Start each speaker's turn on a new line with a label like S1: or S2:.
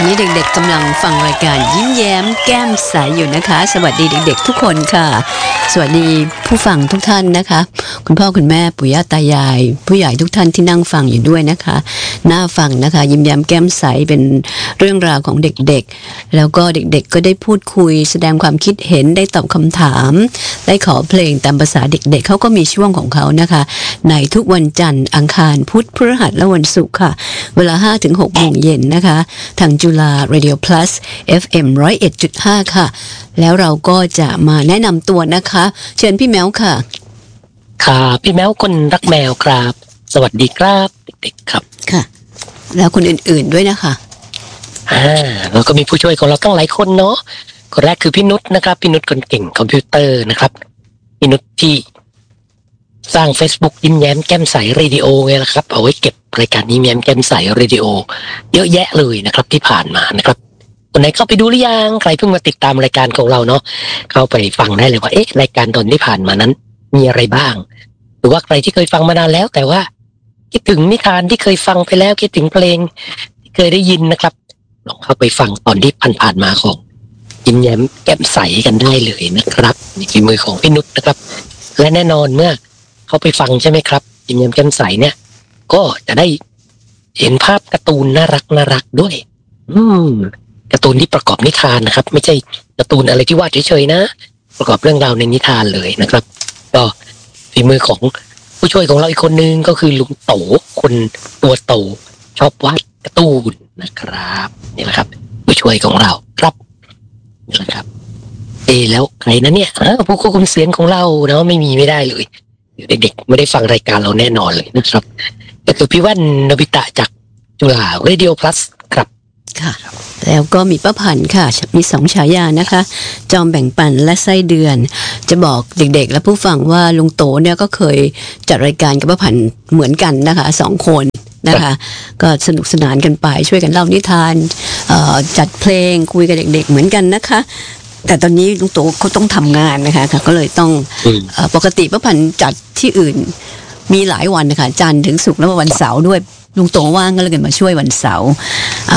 S1: อนนี้เด็กๆกำลังฟังรายการยิ้มแย้มแก้มใสอยู่นะคะสวัสดีเด็กๆทุกคนค่ะสวัสดีผู้ฟังทุกท่านนะคะคุณพ่อคุณแม่ปู่ย่าตายายผู้ใหญ่ทุกท่านที่นั่งฟังอยู่ด้วยนะคะน่าฟังนะคะยิ้มแย้มแก้มใสเป็นเรื่องราวของเด็กๆแล้วก็เด็กๆก็ได้พูดคุยแสดงความคิดเห็นได้ตอบคำถามได้ขอเพลงตามภาษาเด็กๆเขาก็มีช่วงของเขานะคะในทุกวันจันทร์อังคารพุธพฤหัสและวันศุกร์ค่ะเวลา 5-6 โมงเย็นนะคะทางจุฬา Radio Plus FM 101.5 ค่ะแล้วเราก็จะมาแนะนำตัวนะคะเชิญพี่แมวค่ะ
S2: ค่ะพี่แมวคนรักแมวครับสวัสดีครับเด็กๆครับ
S1: ค่ะแล้วคนอื่นๆด้วยนะคะ
S2: แล้วก็มีผู้ช่วยของเราตั้งหลายคนเนาะคนแรกคือพี่นุชนะครับพี่นุชคนเก่งคอมพิวเตอร์นะครับพี่นุชที่สร้าง Facebook ยิ้มแย้มแก้มใสเรดิโอไงล่ะครับเอาไว้เก็บรายการยิ้มแย้มแก้มใสเรดิโอเยอะแยะเลยนะครับที่ผ่านมานะครับคนไหนเข้าไปดูหรือยังใครเพิ่งมาติดตามรายการของเราเนาะเข้าไปฟังได้เลยว่าเอ๊ะรายการตอนที่ผ่านมานั้นมีอะไรบ้างหรือว่าใครที่เคยฟังมานานแล้วแต่ว่าคิดถึงนิทานที่เคยฟังไปแล้วคิดถึงเพลงที่เคยได้ยินนะครับลองเข้าไปฟังตอนที่ผ่านๆมาของยิ้มแย้มแก้มใสกันได้เลยนะครับในฝีมือของพี่นุชนะครับและแน่นอนเมื่อเข้าไปฟังใช่ไหมครับยิ้มแย้มแก้มใสเนี่ยก็จะได้เห็นภาพการ์ตูนน่ารักด้วยการ์ตูนที่ประกอบนิทานนะครับไม่ใช่การ์ตูนอะไรที่วาดเฉยๆนะประกอบเรื่องราวในนิทานเลยนะครับก็ฝีมือของผู้ช่วยของเราอีกคนนึงก็คือลุงโตคนตัวโตชอบวาดการ์ตูนนะครับนี่แหละครับผู้ช่วยของเราครับนี่แหละครับแล้วใครนะเนี่ยผู้ควบคุมเสียงของเราเนาะไม่ได้เลยเด็กๆไม่ได้ฟังรายการเราแน่นอนเลยนะครับก็คือพี่ว่านโนบิตะจากจุฬา Radio Plus ครับ
S1: ค่ะแล้วก็มีป้าพันธ์ค่ะมี2ฉายานะคะจอมแบ่งปันและไส้เดือนจะบอกเด็กๆและผู้ฟังว่าลุงโตเนี่ยก็เคยจัดรายการกับป้าพันธ์เหมือนกันนะคะ2คนนะคะก็สนุกสนานกันไปช่วยกันเล่านิทานจัดเพลงคุยกับเด็กๆเหมือนกันนะคะแต่ตอนนี้ลุงโตเขาต้องทำงานนะคะก็เลยต้องปกติป้าพันธ์จัดที่อื่นมีหลายวันนะคะจันทร์ถึงศุกร์แล้ววันเสาร์ด้วยลุงโตว่างก็เลยมาช่วยวันเสาร์